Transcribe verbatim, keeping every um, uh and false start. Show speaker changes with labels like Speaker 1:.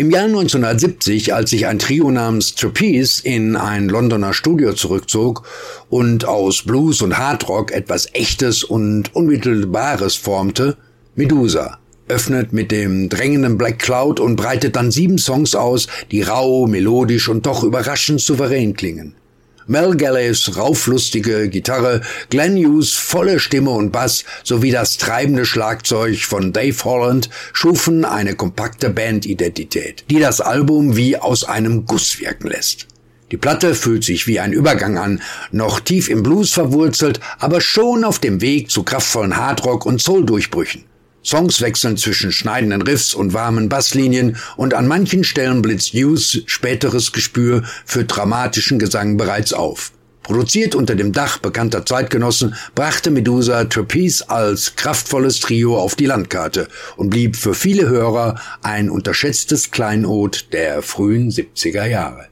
Speaker 1: Im Jahr neunzehnhundertsiebzig, als sich ein Trio namens Trapeze in ein Londoner Studio zurückzog und aus Blues und Hardrock etwas Echtes und Unmittelbares formte, Medusa öffnet mit dem drängenden Black Cloud und breitet dann sieben Songs aus, die rau, melodisch und doch überraschend souverän klingen. Mel Galleys rauflustige Gitarre, Glenn Hughes volle Stimme und Bass sowie das treibende Schlagzeug von Dave Holland schufen eine kompakte Bandidentität, die das Album wie aus einem Guss wirken lässt. Die Platte fühlt sich wie ein Übergang an, noch tief im Blues verwurzelt, aber schon auf dem Weg zu kraftvollen Hardrock- und Soul-Durchbrüchen. Songs wechseln zwischen schneidenden Riffs und warmen Basslinien und an manchen Stellen blitzt Hughes späteres Gespür für dramatischen Gesang bereits auf. Produziert unter dem Dach bekannter Zeitgenossen, brachte Medusa Trapeze als kraftvolles Trio auf die Landkarte und blieb für viele Hörer ein unterschätztes Kleinod der frühen siebziger Jahre.